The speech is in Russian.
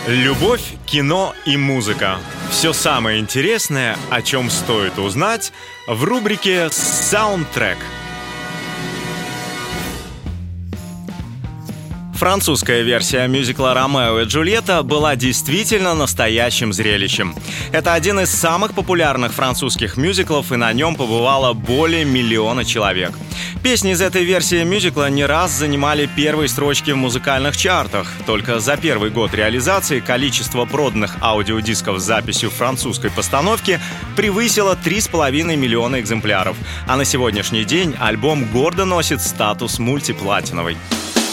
Любовь, кино и музыка. Все самое интересное, о чем стоит узнать, в рубрике «Саундтрек». Французская версия мюзикла «Ромео и Джульетта» была действительно настоящим зрелищем. Это один из самых популярных французских мюзиклов, и на нем побывало более 1 миллиона человек. Песни из этой версии мюзикла не раз занимали первые строчки в музыкальных чартах. Только за первый год реализации количество проданных аудиодисков с записью французской постановки превысило 3,5 миллиона экземпляров. А на сегодняшний день альбом гордо носит статус мультиплатиновый.